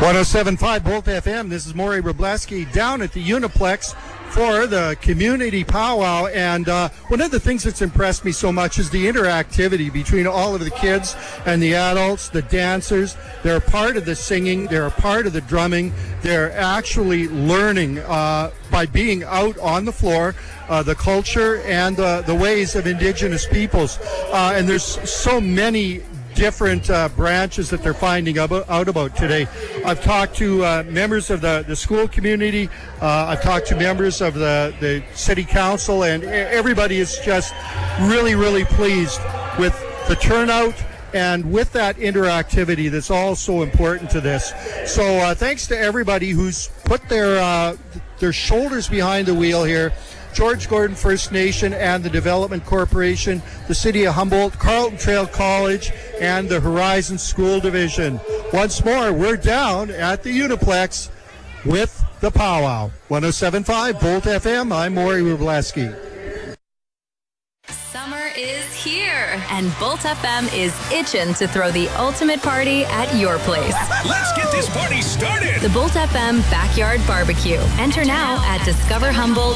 107.5 Bolt FM. This is Maury Wrobleski down at the Uniplex for the community powwow. And one of the things that's impressed me so much is the interactivity between all of the kids and the adults, the dancers. They're a part of the singing. They're a part of the drumming. They're actually learning by being out on the floor, the culture and the ways of Indigenous peoples. And there's so many different branches that they're finding out about today. I've talked to members of the school community. I've talked to members of the city council, and everybody is just really, really pleased with the turnout and with that interactivity that's all so important to this. So thanks to everybody who's put their shoulders behind the wheel here. George Gordon First Nation and the Development Corporation, the City of Humboldt, Carleton Trail College, and the Horizon School Division. Once more, we're down at the Uniplex with the powwow. 107.5 Bolt FM, I'm Maury Wrobleski. Summer is here, and Bolt FM is itching to throw the ultimate party at your place. Let's get this party started. The Bolt FM Backyard Barbecue. Enter now at discoverhumboldt.ca.